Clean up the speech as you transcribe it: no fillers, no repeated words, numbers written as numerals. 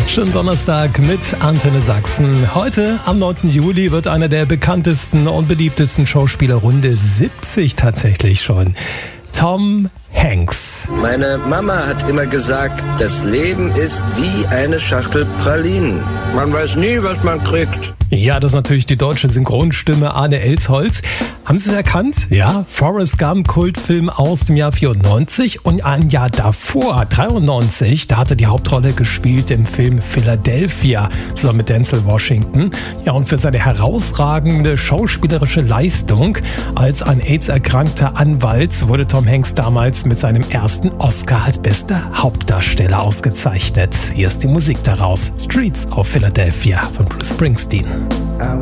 Schönen Donnerstag mit Antenne Sachsen. Heute, am 9. Juli, wird einer der bekanntesten und beliebtesten Schauspieler Runde 70 tatsächlich schon. Tom Hanks. Meine Mama hat immer gesagt, das Leben ist wie eine Schachtel Pralinen. Man weiß nie, was man kriegt. Ja, das ist natürlich die deutsche Synchronstimme Arne Elsholz. Haben Sie es erkannt? Ja, Forrest Gump, Kultfilm aus dem Jahr 94 und ein Jahr davor, 93, da hat er die Hauptrolle gespielt im Film Philadelphia zusammen mit Denzel Washington. Ja, und für seine herausragende schauspielerische Leistung als ein AIDS-erkrankter Anwalt wurde Tom Hanks damals mit seinem ersten Oscar als bester Hauptdarsteller ausgezeichnet. Hier ist die Musik daraus. Streets of Philadelphia von Bruce Springsteen. I